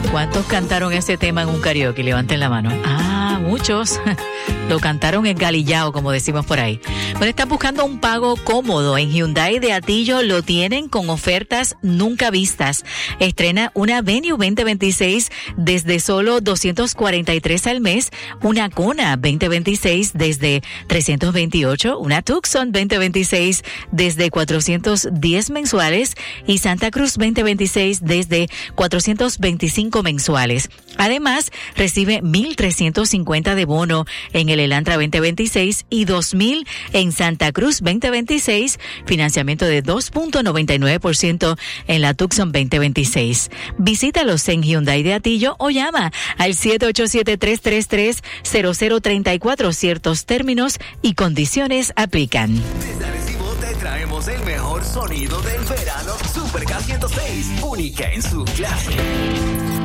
¿Cuántos cantaron ese tema en un karaoke? Levanten la mano. Ah, muchos. Lo cantaron en Galillao, como decimos por ahí. Bueno, están buscando un pago cómodo. En Hyundai de Atillo lo tienen con ofertas nunca vistas. Estrena una Venue 2026 desde solo $243 al mes, una Kona 2026 desde $328, una Tucson 2026 desde $410 mensuales y Santa Cruz 2026 desde $425 mensuales. Además, recibe $1,350 de bono en el Elantra 2026 y $2,000 en Santa Cruz 2026, financiamiento de 2.99% en la Tucson 2026. Visítalos en Hyundai de Atillo o llama al 787-333-0034. Ciertos términos y condiciones aplican. Desde Arecibo te traemos el mejor sonido del verano. Super K106, única en su clase.